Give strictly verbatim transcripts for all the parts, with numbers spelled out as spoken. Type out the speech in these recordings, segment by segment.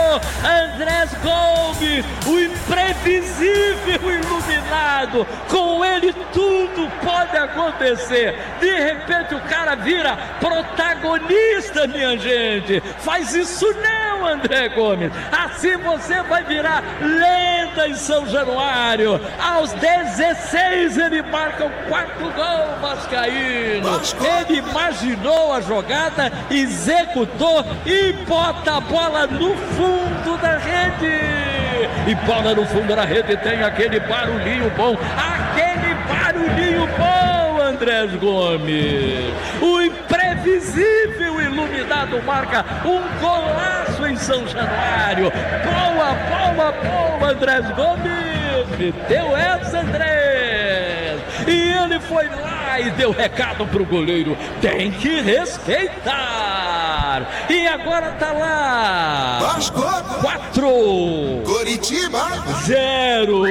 Andrés Gomes, o imprevisível iluminado. Com ele tudo pode acontecer. De repente o cara vira protagonista, minha gente. Faz isso não, André Gomes. Assim você vai virar lenda em São Januário. Aos dezesseis ele marca o quarto gol vascaíno. Ele imaginou a jogada, executou e bota a bola no fundo da rede. E bola no fundo da rede, tem aquele barulhinho bom, aquele barulhinho bom, Andrés Gomes. O imprevisível iluminado marca um golaço em São Januário. Boa, boa, boa, Andrés Gomes. Meteu essa, Andrés. E ele foi lá e deu recado pro goleiro. Tem que respeitar. E agora tá lá. Vasco. Quatro. Coritiba. Zero.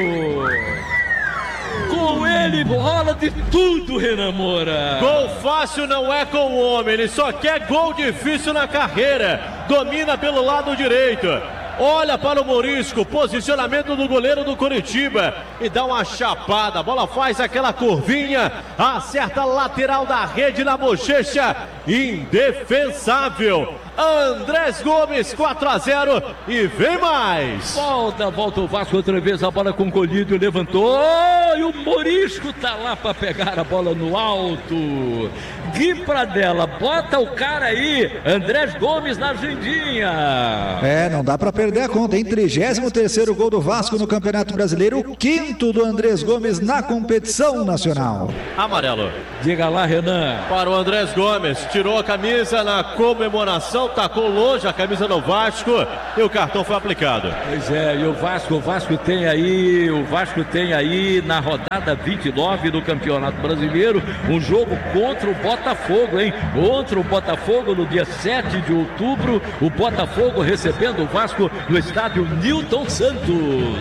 Com ele rola de tudo, Renan Moura. Gol fácil não é com o homem. Ele só quer gol difícil na carreira. Domina pelo lado direito. Olha para o Morisco, posicionamento do goleiro do Coritiba e dá uma chapada, a bola faz aquela curvinha, acerta a lateral da rede na bochecha, indefensável. Andrés Gomes, quatro a zero e vem mais. Volta, volta o Vasco outra vez, a bola com o Colídio, levantou e o Morisco tá lá para pegar a bola no alto. Gui Pradella, bota o cara aí, Andrés Gomes na agendinha. É, não dá para perder a conta, hein? trigésimo terceiro gol do Vasco no Campeonato Brasileiro, o quinto do Andrés Gomes na competição nacional. Amarelo. Diga lá, Renan. Para o Andrés Gomes, tirou a camisa na comemoração, tacou longe a camisa do Vasco e o cartão foi aplicado. Pois é, e o Vasco, o Vasco tem aí, o Vasco tem aí na rodada vinte e nove do Campeonato Brasileiro, um jogo contra o Botafogo, hein? Contra o Botafogo no dia sete de outubro, o Botafogo recebendo o Vasco no estádio Newton Santos.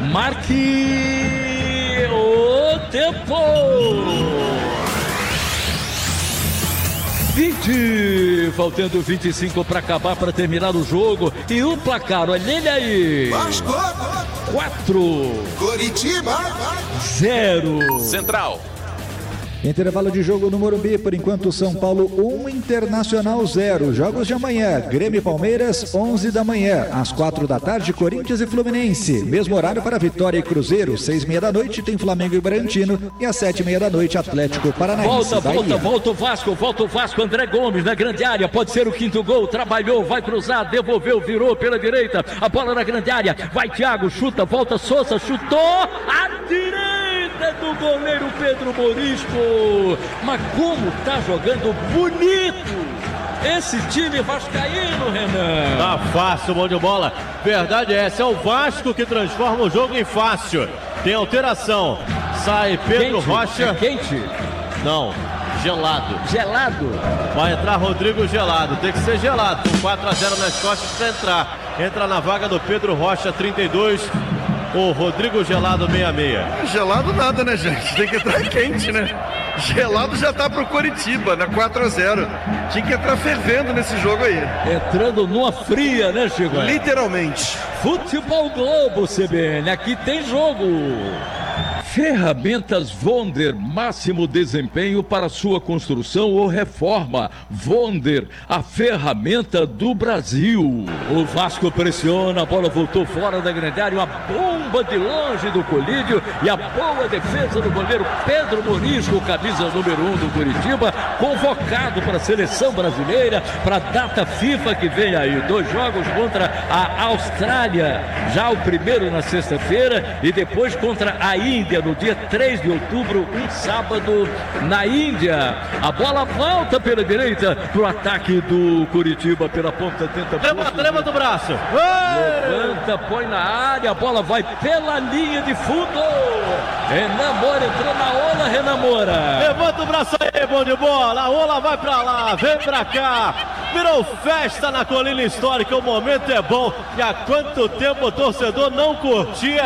Marque o tempo. vinte, faltando vinte e cinco para acabar, para terminar o jogo. E o placar, olha ele aí. Vasco. quatro. Coritiba. zero. Central. Intervalo de jogo no Morumbi, por enquanto São Paulo um, Internacional zero. Jogos de amanhã, Grêmio e Palmeiras, onze da manhã. Às quatro da tarde, Corinthians e Fluminense. Mesmo horário para Vitória e Cruzeiro. Seis e meia da noite tem Flamengo e Bragantino. E às sete e meia da noite, Atlético Paranaense. Volta, Bahia. volta, volta o Vasco, volta o Vasco. André Gomes na grande área, pode ser o quinto gol. Trabalhou, vai cruzar, devolveu, virou pela direita. A bola na grande área, vai Thiago, chuta, volta Souza, chutou. A direita do goleiro Pedro Morisco. Mas como tá jogando bonito esse time vascaíno, Renan. Tá fácil, mão de bola. Verdade é essa, é o Vasco que transforma o jogo em fácil. Tem alteração. Sai Pedro quente, Rocha. é quente? Não, gelado. Gelado? Vai entrar Rodrigo Gelado, tem que ser gelado. Com quatro a zero nas costas para entrar. Entra na vaga do Pedro Rocha, trinta e dois. O Rodrigo Gelado, sessenta e seis. Gelado nada, né, gente? Tem que entrar quente, né? Gelado já tá pro Coritiba, na quatro a zero. Tinha que entrar fervendo nesse jogo aí. Entrando numa fria, né, Chico? Literalmente. Futebol Globo, C B N, aqui tem jogo. Ferramentas Vonder, máximo desempenho para sua construção ou reforma. Vonder, a ferramenta do Brasil. O Vasco pressiona, a bola voltou fora da grande área, uma bomba de longe do Colídio e a boa defesa do goleiro Pedro Morisco, camisa número um do Curitiba, convocado para a seleção brasileira, para a data FIFA que vem aí. Dois jogos contra a Austrália, já o primeiro na sexta-feira e depois contra a Índia no dia três de outubro, um sábado na Índia. A bola volta pela direita pro ataque do Curitiba pela ponta, tenta. Levanta, levanta o braço. Levanta, põe na área, a bola vai pela linha de fundo. Renan Moura entrou na ola, Renan Moura. Levanta o braço aí, bom de bola. A ola vai pra lá, vem pra cá. Virou festa na Colina Histórica, o momento é bom. E há quanto tempo o torcedor não curtia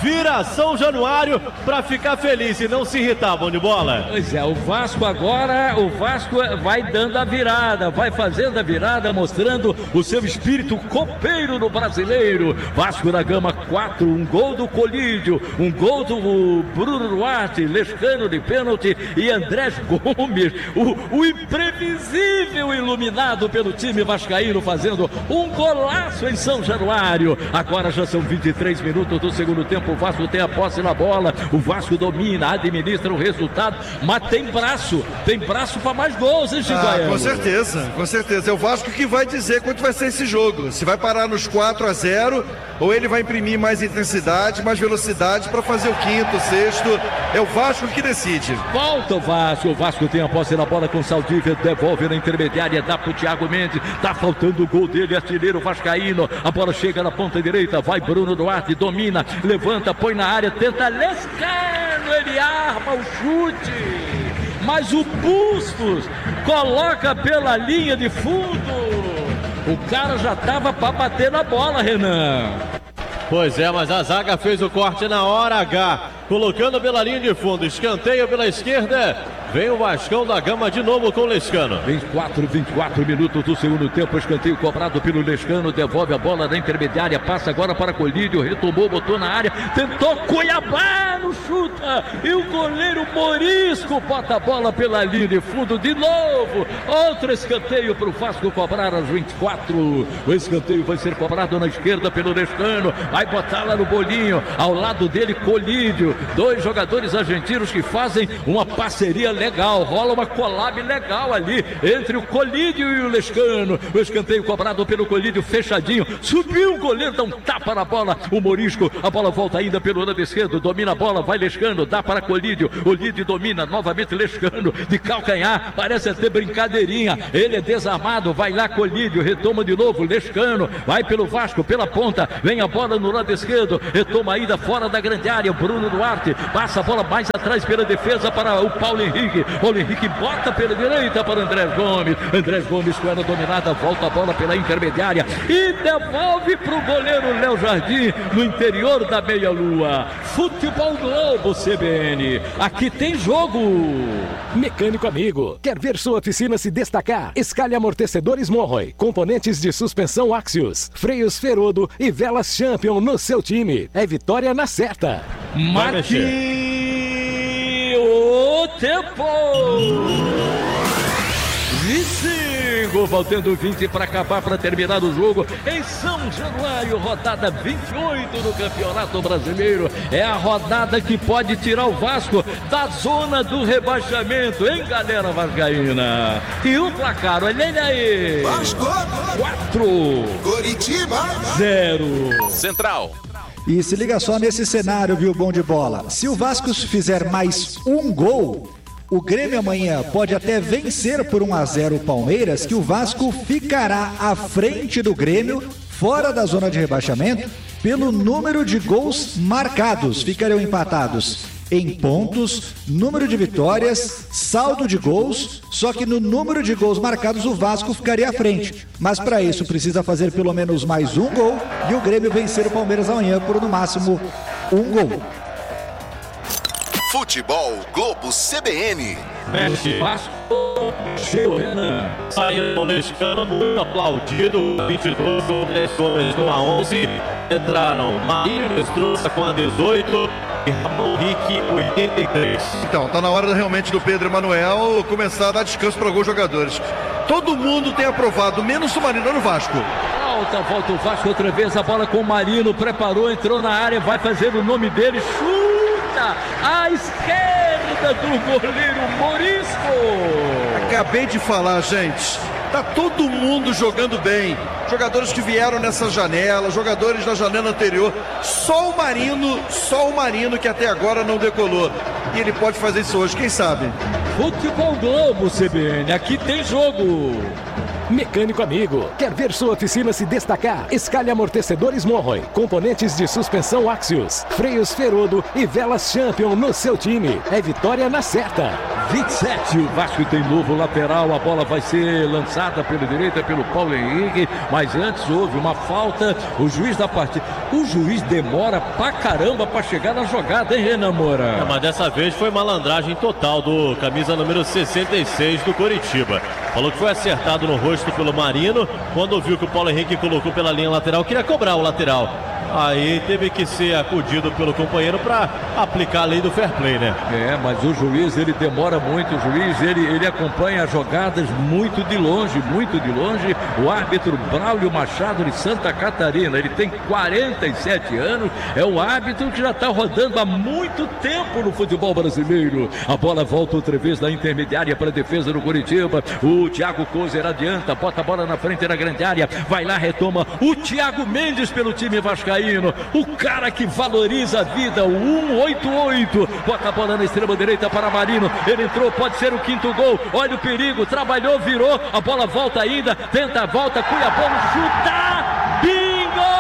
vira São Januário para ficar feliz e não se irritar, bom de bola. Pois é, o Vasco agora, o Vasco vai dando a virada, vai fazendo a virada, mostrando o seu espírito copeiro no Brasileiro. Vasco da Gama quatro, um gol do Colídio, um gol do Bruno Duarte, Lescano de pênalti e Andrés Gomes, o, o imprevisível iluminado pelo time vascaíno, fazendo um golaço em São Januário. Agora já são vinte e três minutos do segundo tempo, o Vasco tem a posse na bola, o Vasco domina, administra o resultado, mas tem braço, tem braço para mais gols, hein, Chico? Ah, com certeza, com certeza, é o Vasco que vai dizer quanto vai ser esse jogo, se vai parar nos quatro a zero ou ele vai imprimir mais intensidade, mais velocidade para fazer o quinto, o sexto, é o Vasco que decide. Volta o Vasco, o Vasco tem a posse na bola com o Saldívia, devolve na intermediária, dá pro Thiago Mendes, tá faltando o gol dele, artilheiro vascaíno, a bola chega na ponta direita, vai Bruno Duarte, domina, levanta, põe na área, tenta Lescano, ele arma o chute, mas o Bustos coloca pela linha de fundo. O cara já tava para bater na bola, Renan. Pois é, mas a zaga fez o corte na hora H, colocando pela linha de fundo, escanteio pela esquerda, vem o Vascão da Gama de novo com o Lescano. vinte e quatro, vinte e quatro minutos do segundo tempo, escanteio cobrado pelo Lescano, devolve a bola na intermediária, passa agora para Colídio, retomou, botou na área, tentou Cuiabá no chuta, e o goleiro Morisco bota a bola pela linha de fundo de novo, outro escanteio para o Vasco cobrar às vinte e quatro, o escanteio vai ser cobrado na esquerda pelo Lescano, vai botar lá no bolinho, ao lado dele Colídio, dois jogadores argentinos que fazem uma parceria legal, rola uma collab legal ali entre o Colídio e o Lescano, o escanteio cobrado pelo Colídio, fechadinho, subiu o goleiro, dá um tapa na bola, o Morisco, a bola volta ainda pelo lado esquerdo, domina a bola, vai Lescano, dá para Colídio, o Lídio domina, novamente Lescano, de calcanhar, parece até brincadeirinha, ele é desarmado, vai lá Colídio, retoma de novo, Lescano, vai pelo Vasco, pela ponta, vem a bola no lado esquerdo, retoma a ida fora da grande área, Bruno Duarte, passa a bola mais atrás pela defesa para o Paulo Henrique, Paulo Henrique bota pela direita para Andrés Gomes, Andrés Gomes com ela dominada, volta a bola pela intermediária e devolve para o goleiro Léo Jardim, no interior da meia-lua. Futebol Globo C B N, aqui tem jogo. Mecânico amigo, quer ver sua oficina se destacar? Escalhe amortecedores Monroy, componentes de suspensão Axios, freios Ferodo e velas Champion no seu time. É vitória na certa. Marque o tempo. vinte e cinco, faltando vinte para acabar, para terminar o jogo em São Januário, rodada vinte e oito do Campeonato Brasileiro. É a rodada que pode tirar o Vasco da zona do rebaixamento, hein, galera vascaína? E o placar, olha ele aí. Vasco quatro, Coritiba zero. Central. E se liga só nesse cenário, viu, bom de bola. Se o Vasco fizer mais um gol, o Grêmio amanhã pode até vencer por um a zero o Palmeiras, que o Vasco ficará à frente do Grêmio, fora da zona de rebaixamento, pelo número de gols marcados. Ficariam empatados em pontos, número de vitórias, saldo de gols, só que no número de gols marcados o Vasco ficaria à frente. Mas para isso precisa fazer pelo menos mais um gol e o Grêmio vencer o Palmeiras amanhã por no máximo um gol. Futebol Globo C B N. Mexe Vasco, saiu o Lescano, muito aplaudido, vinte e dois, Gomes com a onze, entraram Marinho Estruça com a dezoito e Ramon Henrique oitenta e três. Então, tá na hora realmente do Pedro Emanuel começar a dar descanso para alguns jogadores. Todo mundo tem aprovado, menos o Marino no Vasco. Volta, volta o Vasco outra vez, a bola com o Marino, preparou, entrou na área, vai fazer o nome dele, chuta à esquerda do goleiro Morisco. Acabei de falar, gente, tá todo mundo jogando bem. Jogadores que vieram nessa janela, jogadores da janela anterior. Só o Marino, só o Marino que até agora não decolou. E ele pode fazer isso hoje, quem sabe? Futebol Globo C B N, aqui tem jogo. Mecânico amigo, quer ver sua oficina se destacar? Escalhe amortecedores Monroy, componentes de suspensão Axios, freios Ferodo e velas Champion no seu time. É vitória na certa. vinte e sete. O Vasco tem novo lateral. A bola vai ser lançada pela direita pelo Paulo Henrique. Mas antes houve uma falta. O juiz da partida. O juiz demora pra caramba pra chegar na jogada, hein, Renan Moura? É, mas dessa vez foi malandragem total do camisa número sessenta e seis do Coritiba. Falou que foi acertado no rosto pelo Marino. Quando viu que o Paulo Henrique colocou pela linha lateral, queria cobrar o lateral. Aí teve que ser acudido pelo companheiro para aplicar a lei do fair play, né? É, mas o juiz, ele demora muito. O juiz, ele, ele acompanha as jogadas muito de longe, muito de longe. O árbitro Braulio Machado de Santa Catarina, ele tem quarenta e sete anos. É o árbitro que já está rodando há muito tempo no futebol brasileiro. A bola volta outra vez da intermediária para a defesa do Coritiba. O Thiago Kozer adianta, bota a bola na frente da grande área. Vai lá, retoma o Thiago Mendes pelo time vascaíno. O cara que valoriza a vida, o cento e oitenta e oito, bota a bola na extrema direita para Marino, ele entrou, pode ser o quinto gol, olha o perigo, trabalhou, virou, a bola volta ainda, tenta a volta, Cuiabano chuta, bingo!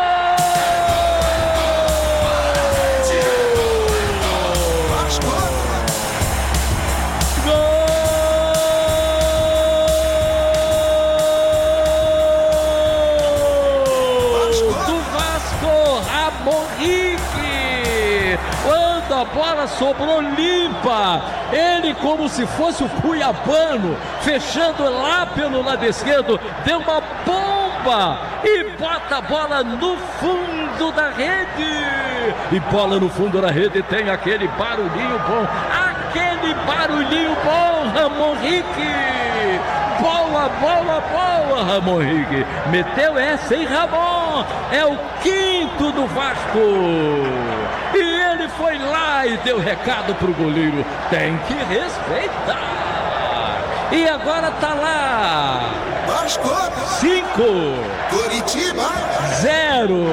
Quando a bola sobrou limpa, ele, como se fosse o Cuiabano, fechando lá pelo lado esquerdo, deu uma bomba e bota a bola no fundo da rede. E bola no fundo da rede tem aquele barulhinho bom, aquele barulhinho bom, Ramon Henrique. Boa, boa, boa, Ramon Henrique. Meteu essa, hein, Ramon? É o quinto do Vasco. E ele foi lá e deu recado pro goleiro. Tem que respeitar. E agora tá lá. Vasco. Cinco. Coritiba. Zero.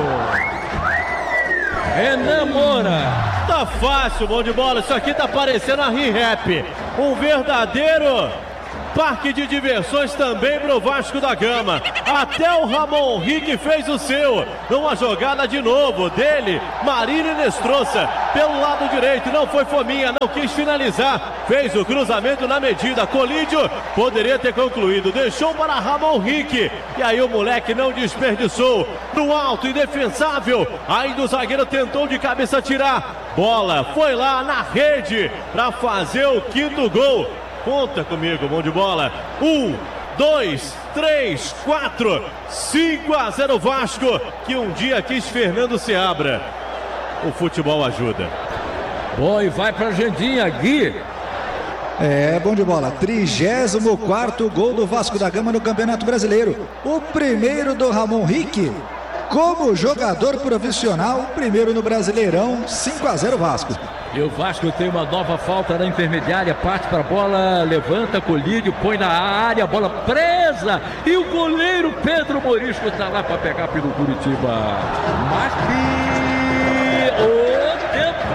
Renan Moura. Tá fácil, bom de bola. Isso aqui tá parecendo a Re-Rap. Um verdadeiro parque de diversões também pro Vasco da Gama. Até o Ramon Henrique fez o seu. Numa jogada de novo dele, Marino Nestroça, pelo lado direito. Não foi fominha, não quis finalizar. Fez o cruzamento na medida. Colídio poderia ter concluído. Deixou para Ramon Henrique. E aí o moleque não desperdiçou. No alto, indefensável. Ainda o zagueiro tentou de cabeça tirar. Bola foi lá na rede para fazer o quinto gol. Conta comigo, bom de bola. Um, dois, três, quatro, cinco a zero Vasco, que um dia quis Fernando Seabra. O futebol ajuda. Bom, e vai pra agendinha, Gui. É, bom de bola. trigésimo quarto gol do Vasco da Gama no Campeonato Brasileiro. O primeiro do Ramon Henrique. Como jogador profissional, primeiro no Brasileirão, cinco a zero Vasco. E o Vasco tem uma nova falta na intermediária, parte para a bola, levanta, Colídio, põe na área, bola presa. E o goleiro Pedro Morisco está lá para pegar pelo Curitiba. Mas o tempo.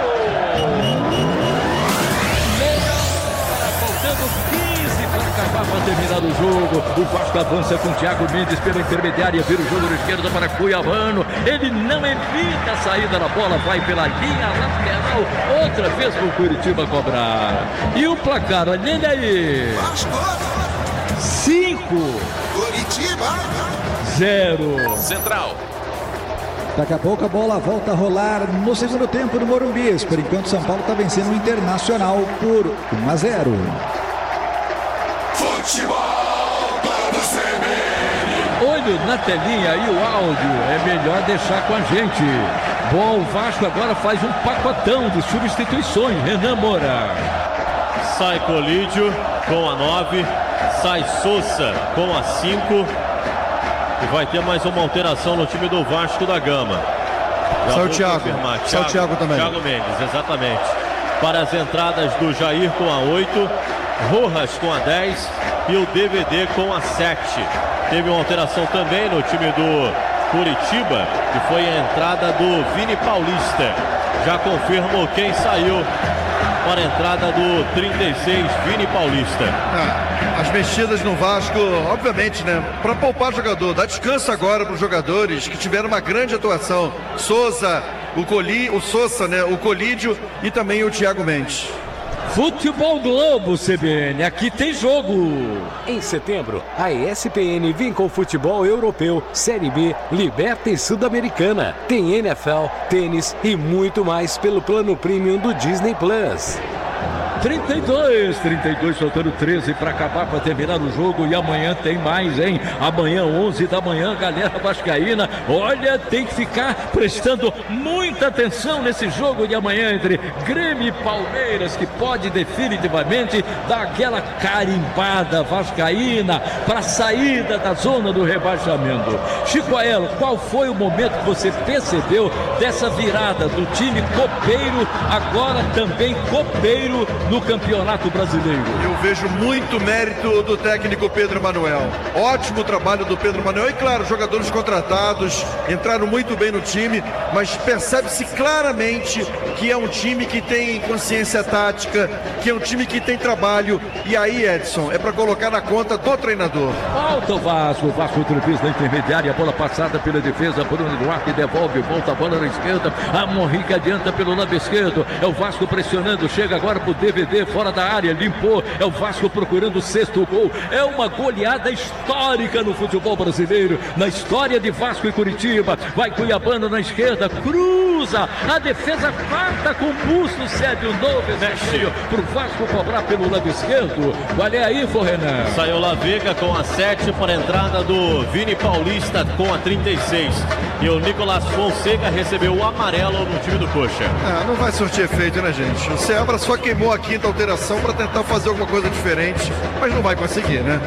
Faltando quinze para acabar, para terminar o jogo. O Vasco avança com o Thiago Mendes pela intermediária, vira o jogo da esquerda para Cuiabano. Ele não evita a saída da bola, vai pela linha lateral. Outra vez para o Curitiba cobrar. E o placar, olha ele aí. cinco. Coritiba. zero. Central. Daqui a pouco a bola volta a rolar no segundo tempo no Morumbi. Por enquanto, São Paulo está vencendo o Internacional por um a zero. Futebol do C B N. Olho na telinha e o áudio. É melhor deixar com a gente. Bom, o Vasco agora faz um pacotão de substituições. Renan Moura. Sai Colídio com a nove. Sai Sousa com a cinco. E vai ter mais uma alteração no time do Vasco da Gama. Sai o Thiago. Sai o Thiago também. Thiago Mendes, exatamente. Para as entradas do Jair com a oito. Rojas com a dez. E o D V D com a sete. Teve uma alteração também no time do Curitiba, que foi a entrada do Vini Paulista. Já confirmo quem saiu para a entrada do trinta e seis, Vini Paulista. Ah, as mexidas no Vasco, obviamente, né? Para poupar o jogador, dá descanso agora para os jogadores que tiveram uma grande atuação. Souza, o Coli, o Sousa, né? O Colídio e também o Thiago Mendes. Futebol Globo, C B N, aqui tem jogo. Em setembro, a E S P N vem com futebol europeu, Série B, Liberta e Sul-Americana. Tem N F L, tênis e muito mais pelo plano premium do Disney Plus. trinta e dois, trinta e dois, faltando treze para acabar, para terminar o jogo. E amanhã tem mais, hein? Amanhã, onze da manhã, galera vascaína. Olha, tem que ficar prestando muita atenção nesse jogo de amanhã entre Grêmio e Palmeiras, que pode definitivamente dar aquela carimbada vascaína para a saída da zona do rebaixamento. Chico Aelo, qual foi o momento que você percebeu dessa virada do time copeiro, agora também copeiro no Campeonato Brasileiro? Eu vejo muito mérito do técnico Pedro Manuel. Ótimo trabalho do Pedro Manuel. E claro, jogadores contratados entraram muito bem no time, mas percebe-se claramente que é um time que tem consciência tática, que é um time que tem trabalho. E aí, Edson, é para colocar na conta do treinador. Volta o Vasco, o Vasco outra vez na intermediária, a bola passada pela defesa, Bruno Duarte devolve, volta a bola na esquerda, a Monrique adianta pelo lado esquerdo, é o Vasco pressionando, chega agora pro D V D, fora da área, limpou, é o Vasco procurando o sexto gol, é uma goleada histórica no futebol brasileiro, na história de Vasco e Curitiba, vai Cuiabano na esquerda, cruza, a defesa quarta com o busto, cede o novo exercício pro Vasco cobrar pelo lado esquerdo. Olha é aí, Renan. Saiu La Vega com a sete para a entrada do Vini Paulista com a trinta e seis. E o Nicolas Fonseca recebeu o amarelo no time do Coxa. Ah, não vai surtir efeito, né, gente? O Seabra só queimou a quinta alteração para tentar fazer alguma coisa diferente, mas não vai conseguir, né?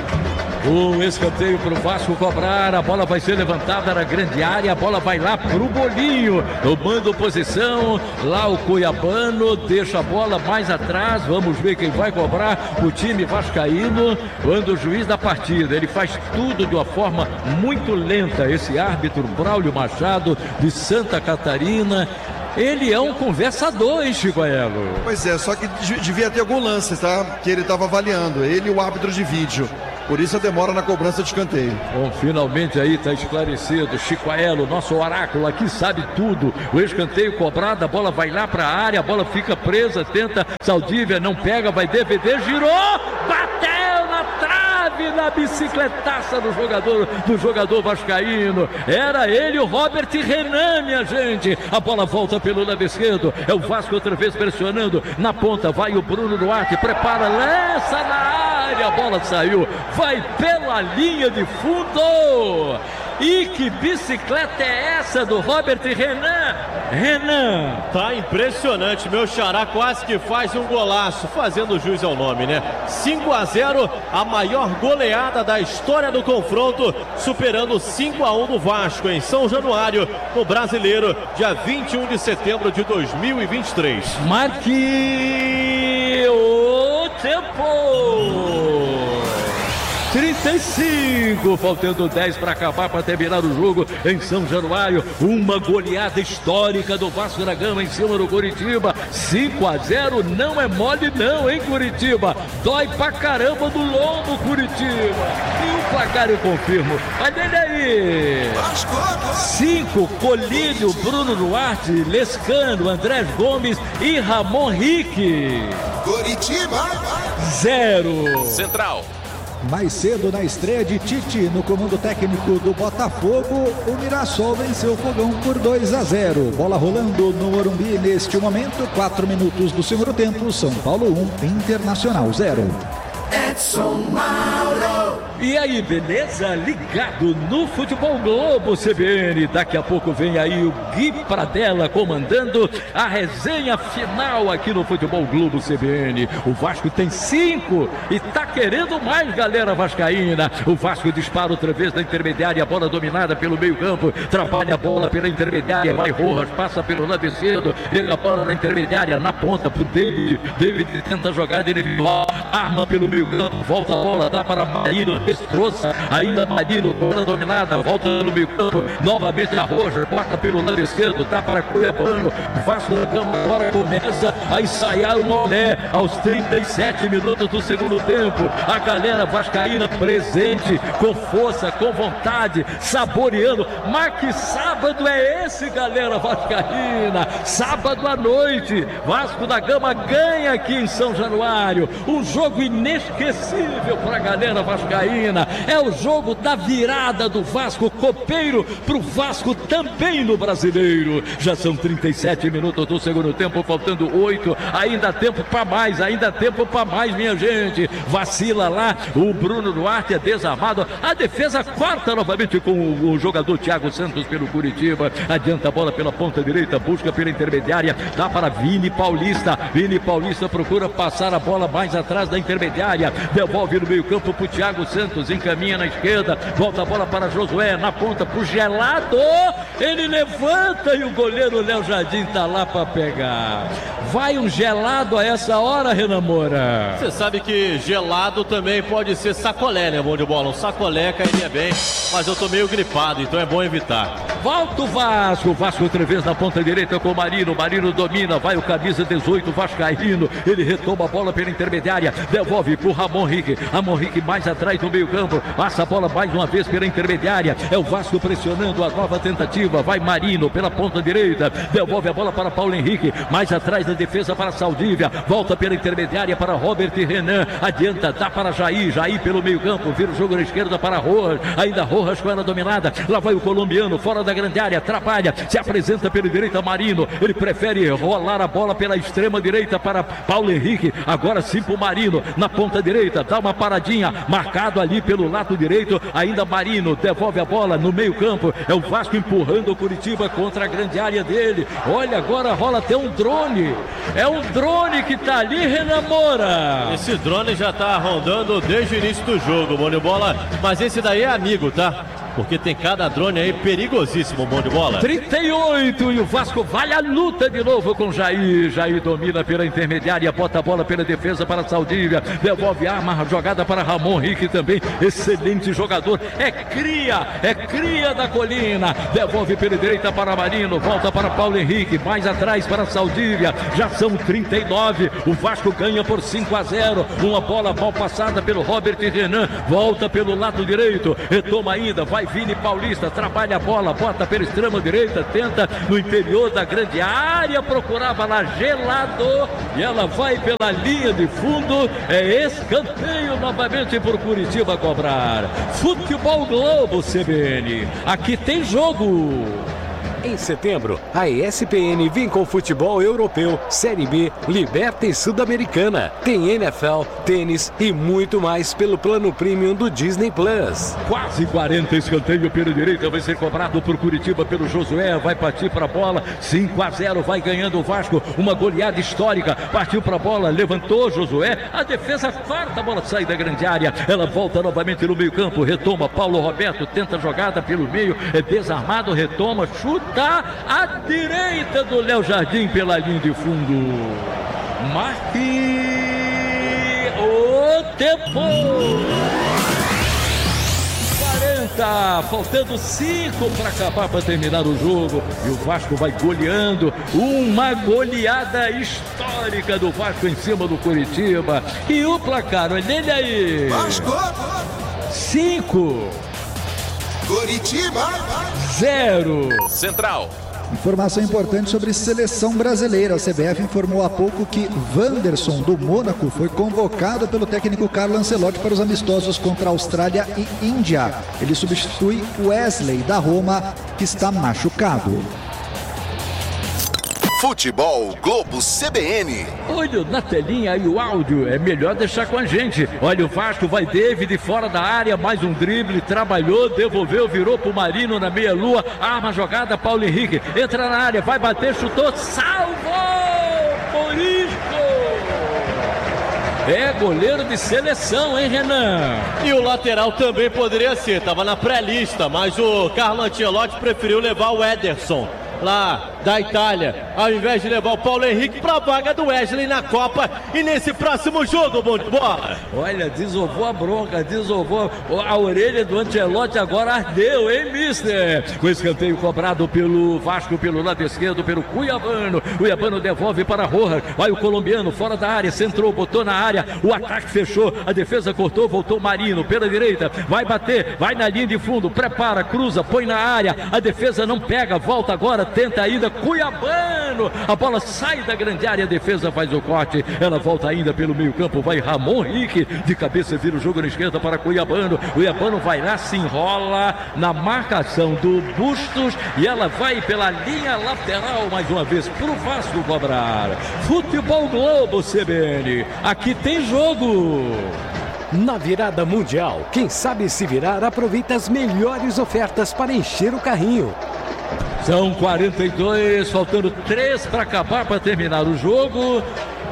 O escanteio para o Vasco cobrar, a bola vai ser levantada na grande área, a bola vai lá para o Bolinho, tomando posição, lá o Cuiabano, deixa a bola mais atrás, vamos ver quem vai cobrar, o time vascaíno, quando o juiz da partida, ele faz tudo de uma forma muito lenta, esse árbitro Braulio Machado, de Santa Catarina. Ele é um conversador, hein, Chico Aelo? Pois é, só que devia ter algum lance, tá? Que ele estava avaliando, ele e o árbitro de vídeo. Por isso a demora na cobrança de escanteio. Bom, finalmente aí está esclarecido. Chico Aelo, nosso oráculo aqui, sabe tudo. O escanteio cobrado, a bola vai lá para a área, a bola fica presa, tenta Saldívia, não pega, vai D V D, girou, bateu na trave, na bicicletaça do jogador, do jogador vascaíno. Era ele, o Robert Renan, minha gente. A bola volta pelo lado esquerdo. É o Vasco outra vez pressionando. Na ponta vai o Bruno Duarte, prepara, lança na área, a bola saiu. Vai pela linha de fundo. E que bicicleta é essa do Robert Renan? Renan. Tá impressionante, meu xará quase que faz um golaço, fazendo jus ao nome, né? cinco a zero, a maior goleada da história do confronto, superando cinco a um do Vasco em São Januário, no Brasileiro, dia vinte e um de setembro de dois mil e vinte e três. Marque o tempo. trinta e cinco, faltando dez para acabar, para terminar o jogo em São Januário. Uma goleada histórica do Vasco da Gama em cima do Curitiba. cinco a zero, não é mole não, hein, Curitiba? Dói pra caramba do lombo, Curitiba. E o placar eu confirmo. Olha ele aí. cinco, Colírio, Bruno Duarte, Lescano, André Gomes e Ramon Rique. Curitiba. Zero. Central. Mais cedo na estreia de Tite no comando técnico do Botafogo, o Mirassol venceu o Fogão por dois a zero. Bola rolando no Morumbi neste momento, quatro minutos do segundo tempo. São Paulo um, Internacional zero. Edson Mauro. E aí, beleza? Ligado no Futebol Globo C B N. Daqui a pouco vem aí o Gui Pradella comandando a resenha final aqui no Futebol Globo C B N. O Vasco tem cinco e tá querendo mais, galera vascaína. O Vasco dispara outra vez na intermediária, a bola dominada pelo meio campo, trabalha a bola pela intermediária, vai Rojas, passa pelo lado esquerdo, pega a bola na intermediária, na ponta pro David. David tenta jogar de individual, arma pelo meio campo, volta a bola, dá para Marino. destroça, ainda Marino, bola dominada, volta no meio campo, novamente a Roja, corta pelo lado esquerdo, tá para Cuiabano, Vasco da Gama agora começa a ensaiar o Molé aos trinta e sete minutos do segundo tempo. A galera vascaína presente, com força, com vontade, saboreando. Mas que sábado é esse, galera vascaína? Sábado à noite, Vasco da Gama ganha aqui em São Januário. Um jogo inesquecível para a galera vascaína. É o jogo da virada do Vasco copeiro para o Vasco também no Brasileiro. Já são trinta e sete minutos do segundo tempo, faltando oito. Ainda há tempo para mais, ainda há tempo para mais, minha gente. Vacila lá, o Bruno Duarte é desarmado. A defesa quarta novamente com o, o jogador Thiago Santos pelo Curitiba. Adianta a bola pela ponta direita, busca pela intermediária, dá para Vini Paulista. Vini Paulista procura passar a bola mais atrás da intermediária, devolve no meio campo para o Thiago Santos, encaminha na esquerda, volta a bola para Josué, na ponta para o Gelado, ele levanta e o goleiro Léo Jardim tá lá para pegar. Vai um gelado a essa hora, Renan Moura? Você sabe que gelado também pode ser sacolé, né, bom de bola? Um sacolé cairia bem, mas eu tô meio gripado, então é bom evitar. Volta o Vasco, Vasco outra vez na ponta direita com o Marino, Marino domina, vai o camisa dezoito vascaíno, ele retoma a bola pela intermediária, devolve pro Ramon Rique, Ramon Rique mais atrás do meio campo, passa a bola mais uma vez pela intermediária, é o Vasco pressionando a nova tentativa, vai Marino pela ponta direita, devolve a bola para Paulo Henrique, mais atrás da defesa para Saldívia, volta pela intermediária para Robert e Renan, adianta, dá para Jair, Jair pelo meio campo, vira o jogo na esquerda para Rojas, ainda Rojas com ela dominada, lá vai o colombiano, fora da grande área, atrapalha, se apresenta pela direita Marino, ele prefere rolar a bola pela extrema direita para Paulo Henrique, agora sim pro Marino, na ponta direita, dá uma paradinha, marcado ali pelo lado direito, ainda Marino, devolve a bola no meio campo, é o Vasco empurrando o Curitiba contra a grande área dele, olha agora rola até um drone, é um drone que tá ali, Renan Moura. Esse drone já tá rondando desde o início do jogo, bom de bola, mas esse daí é amigo, tá? Porque tem cada drone aí perigosíssimo, bom de bola. trinta e oito e o Vasco vai à luta de novo com Jair. Jair domina pela intermediária, bota a bola pela defesa para Saldívia, devolve arma, jogada para Ramon Rique também, excelente jogador, é cria, é cria da colina, devolve pela direita para Marino, volta para Paulo Henrique, mais atrás para Saldívia, já são trinta e nove, o Vasco ganha por cinco a zero, uma bola mal passada pelo Robert e Renan, volta pelo lado direito, retoma ainda, vai Vini Paulista, trabalha a bola, bota pela extrema direita, tenta no interior da grande área, procurava lá Gelado, e ela vai pela linha de fundo, é escanteio novamente por Curitiba cobrar. Futebol Globo C B N, aqui tem jogo. Em setembro, a E S P N vem com futebol europeu, Série B, Liberta e Sul-Americana. Tem N F L, tênis e muito mais pelo plano premium do Disney Plus. Quase quarenta, escanteio pela direita, vai ser cobrado por Curitiba pelo Josué, vai partir para a bola, cinco a zero, vai ganhando o Vasco, uma goleada histórica, partiu para a bola, levantou Josué, a defesa quarta, a bola sai da grande área, ela volta novamente no meio campo, retoma Paulo Roberto, tenta a jogada pelo meio, é desarmado, retoma, chuta à direita do Léo Jardim pela linha de fundo. Marque o tempo. quarenta, faltando cinco para acabar, para terminar o jogo, e o Vasco vai goleando, uma goleada histórica do Vasco em cima do Curitiba. E o placar, olha ele aí, Vasco cinco, Curitiba zero. Central. Informação importante sobre seleção brasileira. A C B F informou há pouco que Wanderson, do Mônaco, foi convocado pelo técnico Carlo Ancelotti para os amistosos contra Austrália e Índia. Ele substitui Wesley, da Roma, que está machucado. Futebol Globo C B N. Olha na telinha aí o áudio, é melhor deixar com a gente. Olha o Vasco, vai David fora da área, mais um drible, trabalhou, devolveu, virou pro Marino na meia lua, arma jogada, Paulo Henrique, entra na área, vai bater, chutou, salvou, Morisco. É goleiro de seleção, hein, Renan? E o lateral também poderia ser, tava na pré-lista, mas o Carlo Ancelotti preferiu levar o Ederson, lá da Itália, ao invés de levar o Paulo Henrique para a vaga do Wesley na Copa e nesse próximo jogo, bom de bola. Olha, desovou a bronca, desovou a orelha do Ancelotti, agora ardeu, hein, mister? O escanteio cobrado pelo Vasco, pelo lado esquerdo, pelo Cuiabano. Cuiabano devolve para Rojas, vai o colombiano fora da área, centrou, botou na área, o ataque fechou, a defesa cortou, voltou Marino pela direita, vai bater, vai na linha de fundo, prepara, cruza, põe na área, a defesa não pega, volta agora, tenta ainda, Cuiabano, a bola sai da grande área, a defesa faz o corte, ela volta ainda pelo meio campo, vai Ramon Henrique, de cabeça vira o jogo na esquerda para Cuiabano, Cuiabano vai lá, se enrola na marcação do Bustos e ela vai pela linha lateral mais uma vez pro Vasco cobrar. Futebol Globo C B N, aqui tem jogo. Na virada mundial, quem sabe se virar aproveita as melhores ofertas para encher o carrinho. São quarenta e dois, faltando três para acabar, para terminar o jogo.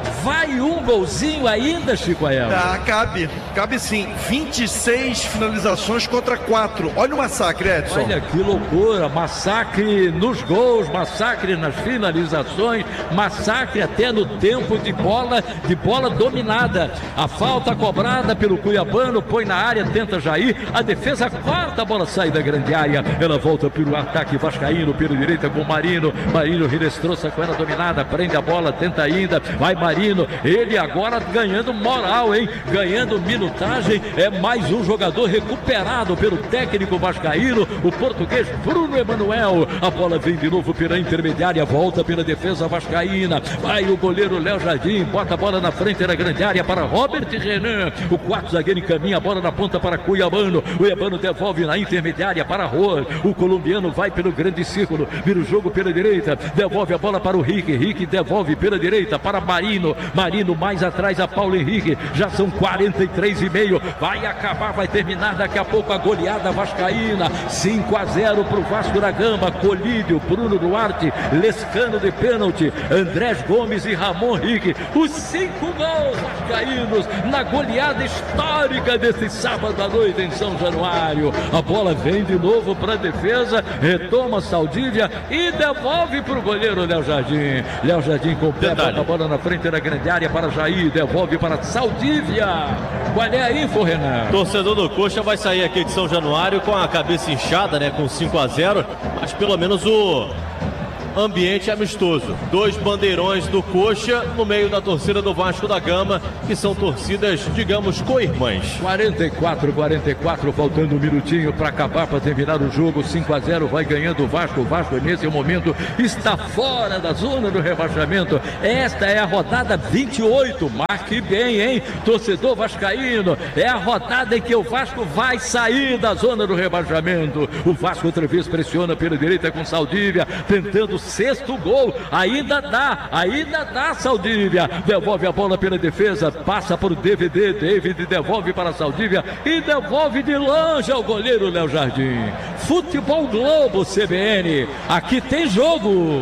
Vai um golzinho ainda, Chico Ael? Ah, cabe, cabe sim. vinte e seis finalizações contra quatro. Olha o massacre, Edson. Olha que loucura, massacre nos gols, massacre nas finalizações, massacre até no tempo de bola, de bola dominada. A falta cobrada pelo Cuiabano, põe na área, tenta Jair, a defesa corta, a bola sai da grande área, ela volta para o ataque vascaíno, pela direita com Marino, Marino Rinestrosa com ela dominada, prende a bola, tenta ainda, vai Marino, ele agora ganhando moral, hein? Ganhando minutagem, é mais um jogador recuperado pelo técnico vascaíno, o português Bruno Emanuel. A bola vem de novo pela intermediária, volta pela defesa vascaína, vai o goleiro Léo Jardim, bota a bola na frente da grande área para Robert Renan, o quarto zagueiro encaminha a bola na ponta para Cuiabano, Cuiabano devolve na intermediária para Roa, o colombiano vai pelo grande círculo, vira o jogo pela direita, devolve a bola para o Rick, Rick devolve pela direita para Marino, Marino mais atrás a Paulo Henrique, já são quarenta e três e meio, vai acabar, vai terminar daqui a pouco a goleada vascaína, cinco a zero para o Vasco da Gama, Colídio, Bruno Duarte, Lescano de pênalti, Andrés Gomes e Ramon Henrique, os cinco gols vascaínos na goleada histórica desse sábado à noite em São Januário. A bola vem de novo para a defesa, retoma Saldívia e devolve para o goleiro Léo Jardim. Léo Jardim completa a bola na frente da grande área para Jair, devolve para Saldívia. Qual é a info, Renan? Torcedor do Coxa vai sair aqui de São Januário com a cabeça inchada, né, com cinco a zero, mas pelo menos o ambiente amistoso. Dois bandeirões do Coxa no meio da torcida do Vasco da Gama, que são torcidas, digamos, co-irmãs. quarenta e quatro, quarenta e quatro, faltando um minutinho para acabar, para terminar o jogo. Cinco a zero, vai ganhando o Vasco. O Vasco nesse momento está fora da zona do rebaixamento. Esta é a rodada vinte e oito, marque bem, hein, torcedor vascaíno. É a rodada em que o Vasco vai sair da zona do rebaixamento. O Vasco outra vez pressiona pela direita com Saldívia, tentando sexto gol, ainda dá, ainda dá Saldívia, devolve a bola pela defesa, passa por D V D, David devolve para Saldívia e devolve de longe ao goleiro Léo Jardim. Futebol Globo C B N, aqui tem jogo.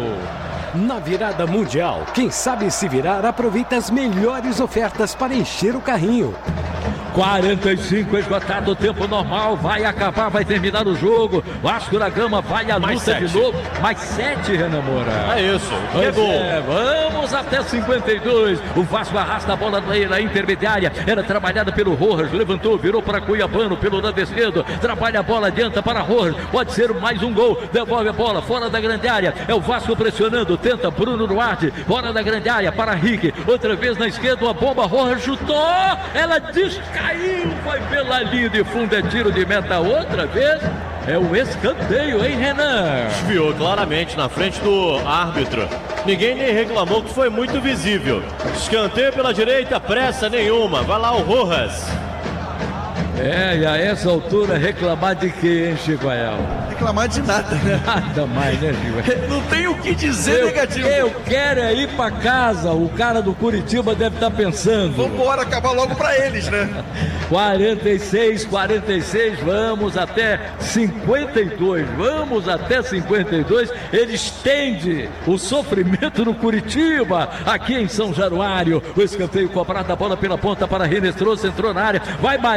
Na virada mundial, quem sabe se virar aproveita as melhores ofertas para encher o carrinho. quarenta e cinco, esgotado o tempo normal, vai acabar, vai terminar o jogo. Vasco da Gama vai à luta de novo. Mais sete, Renan Moura. É isso, é gol. É, vamos até cinquenta e dois. O Vasco arrasta a bola na intermediária. Era trabalhada pelo Rojas, levantou, virou para Cuiabano pelo lado esquerdo. Trabalha a bola, adianta para Rojas. Pode ser mais um gol. Devolve a bola fora da grande área. É o Vasco pressionando, tenta Bruno Duarte, fora da grande área para Rick. Outra vez na esquerda, uma bomba. Rojas chutou. Ela descaiu. Caiu, foi pela linha de fundo, é tiro de meta outra vez. É o escanteio, hein, Renan? Desviou claramente na frente do árbitro. Ninguém nem reclamou, que foi muito visível. Escanteio pela direita, pressa nenhuma. Vai lá o Rojas. É, e a essa altura reclamar de quê, hein, Chico Ael? Reclamar de nada, né? Nada mais, né, Chico? Não tem o que dizer eu, negativo. Eu quero é ir pra casa. O cara do Curitiba deve estar pensando. Vambora, acabar logo pra eles, né? quarenta e seis, quarenta e seis, vamos até cinquenta e dois. Vamos até cinquenta e dois. Ele estende o sofrimento no Curitiba, aqui em São Januário. O escanteio cobrado, a bola pela ponta para Rinestrosa, entrou na área. Vai Marinho!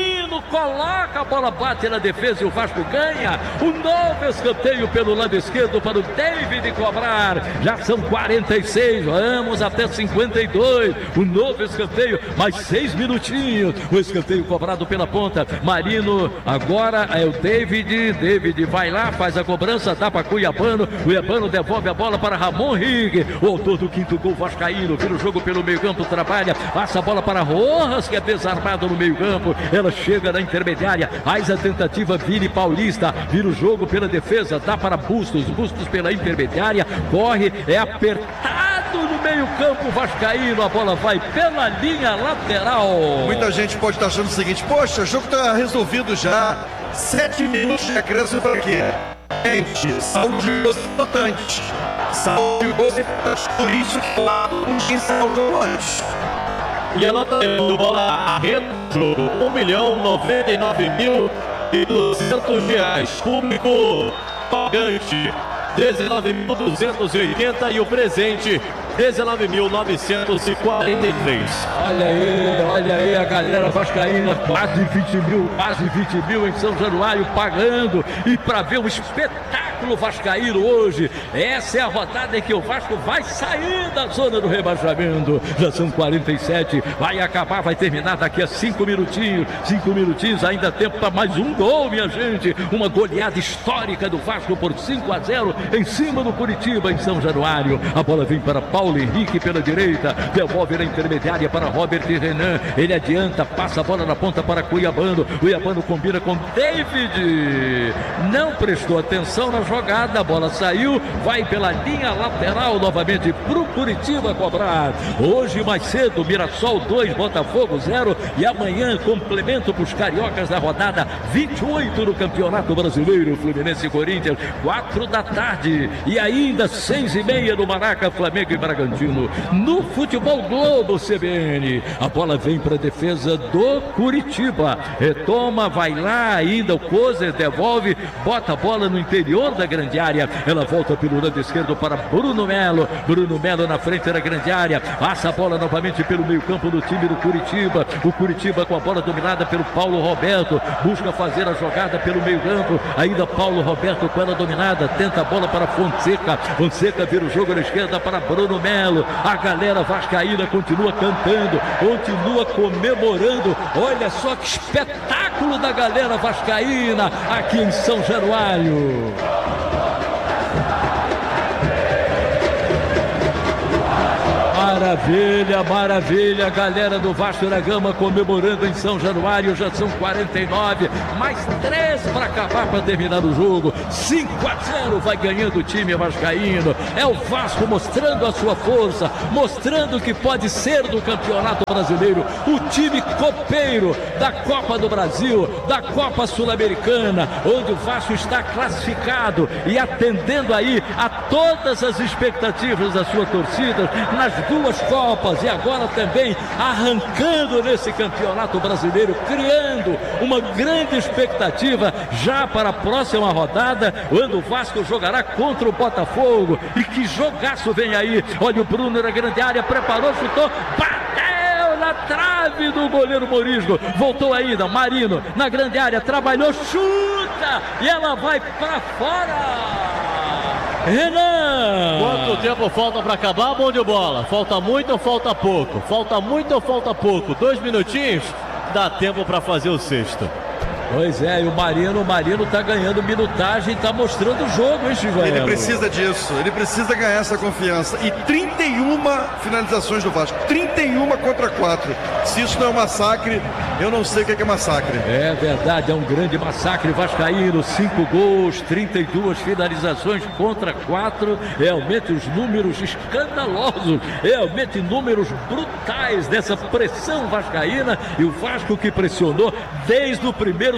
Marino coloca, a bola bate na defesa e o Vasco ganha. O novo escanteio pelo lado esquerdo para o David cobrar. Já são quarenta e seis, vamos até cinquenta e dois. O novo escanteio, mais seis minutinhos. O escanteio cobrado pela ponta. Marino, agora é o David. David vai lá, faz a cobrança, dá para Cuiabano. Cuiabano devolve a bola para Ramon Rig, o autor do quinto gol vascaíno. Vira o jogo pelo meio campo, trabalha, passa a bola para Rojas, que é desarmado no meio campo. Ela chega na intermediária, faz a tentativa, Vini Paulista, vira o jogo pela defesa, dá para Bustos, Bustos pela intermediária, corre, é apertado no meio campo vascaíno, a bola vai pela linha lateral. Muita gente pode estar achando o seguinte: poxa, o jogo está resolvido já, sete minutos de acréscimo para quê? Gente, saúde de gols importante, saúde de gols importante, por isso que ninguém saiu antes. E a nota do bola retro, um milhão noventa e nove mil e duzentos reais. Público pagante, dezenove mil duzentos e oitenta e o presente, dezenove mil novecentos e quarenta e três. Olha aí, olha aí a galera vascaína, quase vinte mil, quase vinte mil em São Januário pagando. E para ver um espetáculo vascaíno hoje, essa é a rodada em que o Vasco vai sair da zona do rebaixamento. Já são quarenta e sete, vai acabar, vai terminar daqui a cinco minutinhos. cinco minutinhos, ainda tempo para mais um gol, minha gente. Uma goleada histórica do Vasco por cinco a zero em cima do Curitiba em São Januário. A bola vem para Paulo Henrique pela direita, devolve na intermediária para Robert Renan, ele adianta, passa a bola na ponta para Cuiabano, Cuiabano combina com David, não prestou atenção na jogada, a bola saiu, vai pela linha lateral novamente para o Curitiba cobrar. Hoje mais cedo, Mirassol dois, Botafogo zero, e amanhã complemento para os cariocas da rodada vinte e oito no Campeonato Brasileiro, Fluminense e Corinthians, quatro da tarde, e ainda seis e meia no Maraca, Flamengo e Bragantino. No Futebol Globo C B N, a bola vem para a defesa do Curitiba, retoma, vai lá ainda, o Kozer devolve, bota a bola no interior da grande área, ela volta pelo lado esquerdo para Bruno Melo, Bruno Melo na frente da grande área, passa a bola novamente pelo meio campo do time do Curitiba, o Curitiba com a bola dominada pelo Paulo Roberto, busca fazer a jogada pelo meio campo, ainda Paulo Roberto com ela dominada, tenta a bola para Fonseca, Fonseca vira o jogo na esquerda para Bruno Melo, a galera vascaína continua cantando, continua comemorando, olha só que espetáculo da galera vascaína aqui em São Januário. Maravilha, maravilha, galera do Vasco da Gama comemorando em São Januário, já são quarenta e nove, mais três para acabar, para terminar o jogo, cinco a zero vai ganhando o time vascaíno, é o Vasco mostrando a sua força, mostrando que pode ser do Campeonato Brasileiro, o time copeiro da Copa do Brasil, da Copa Sul-Americana, onde o Vasco está classificado e atendendo aí a todas as expectativas da sua torcida, nas duas Copas e agora também arrancando nesse Campeonato Brasileiro, criando uma grande expectativa já para a próxima rodada, quando o Vasco jogará contra o Botafogo. E que jogaço vem aí, olha o Bruno na grande área, preparou, chutou, bateu na trave do goleiro Morisco, voltou ainda, Marino na grande área, trabalhou, chuta e ela vai para fora. Renan! Quanto tempo falta para acabar, bom de bola? Falta muito ou falta pouco? Falta muito ou falta pouco? Dois minutinhos? Dá tempo para fazer o sexto. Pois é, e o Marino, o Marino tá ganhando minutagem, tá mostrando o jogo, hein, Chivanello? Ele precisa disso, ele precisa ganhar essa confiança. E trinta e uma finalizações do Vasco, trinta e uma contra quatro. Se isso não é um massacre, eu não sei o que é massacre. É verdade, é um grande massacre vascaíno, cinco gols, trinta e duas finalizações contra quatro, realmente os números escandalosos, realmente números brutais dessa pressão vascaína, e o Vasco que pressionou desde o primeiro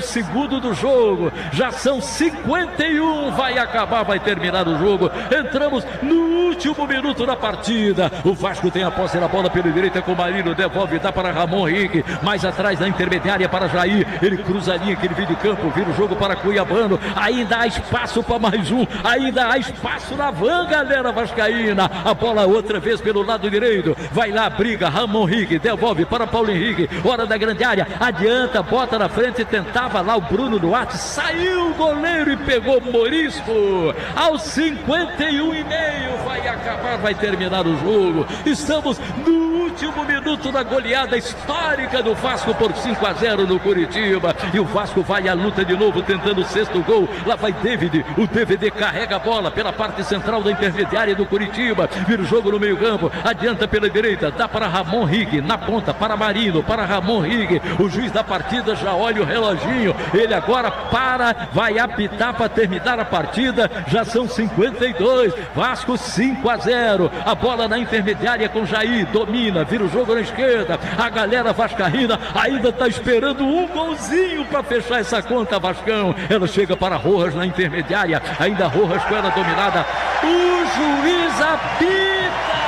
segundo do jogo. Já são cinquenta e um. Vai acabar, vai terminar o jogo. Entramos no último minuto da partida. O Vasco tem a posse da bola pela direita com o Marino. Devolve, dá para Ramon Henrique. Mais atrás na intermediária para Jair. Ele cruza a linha, aquele vídeo de campo. Vira o jogo para Cuiabano. Ainda há espaço para mais um. Ainda há espaço na van, galera vascaína. A bola outra vez pelo lado direito. Vai lá, briga. Ramon Henrique. Devolve para Paulo Henrique. Hora da grande área. Adianta, bota na frente. Tentava lá o Bruno Duarte. Saiu o goleiro e pegou Morisco. Aos cinquenta e um e meio. Vai acabar, vai terminar o jogo. Estamos no último minuto da goleada histórica do Vasco por cinco a zero no Curitiba. E o Vasco vai à luta de novo, tentando o sexto gol. Lá vai David. O D V D carrega a bola pela parte central da intermediária do Curitiba. Vira o jogo no meio campo. Adianta pela direita. Dá para Ramon Rig. Na ponta para Marino. Para Ramon Rig. O juiz da partida já olha o reloginho. Ele agora para. Vai apitar para terminar a partida. Já são cinquenta e dois. Vasco cinco a zero. A bola na intermediária com Jair. Domina. Vira o jogo na esquerda. A galera vascaína ainda está esperando um golzinho para fechar essa conta, Vascão. Ela chega para Rojas na intermediária. Ainda Rojas com ela dominada. O juiz apita.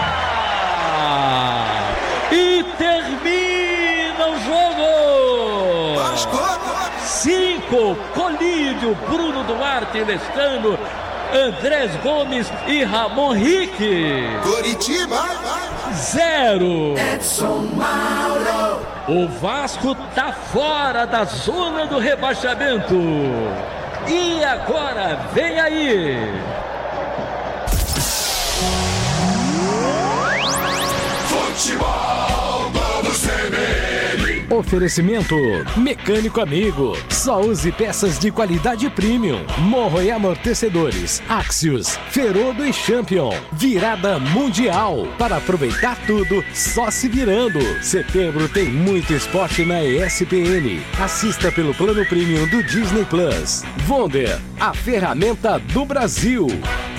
E termina o jogo. Cinco. Colídio, Bruno Duarte, Lestano, Andrés Gomes e Ramon Henrique. Curitiba. Zero. Edson Mauro. O Vasco tá fora da zona do rebaixamento. E agora vem aí. Futebol Globo C B N. Oferecimento Mecânico Amigo. Só use peças de qualidade premium. Morro e amortecedores. Axios, Ferodo e Champion. Virada mundial. Para aproveitar tudo, só se virando. Setembro tem muito esporte na E S P N. Assista pelo plano premium do Disney Plus. Wonder, a ferramenta do Brasil.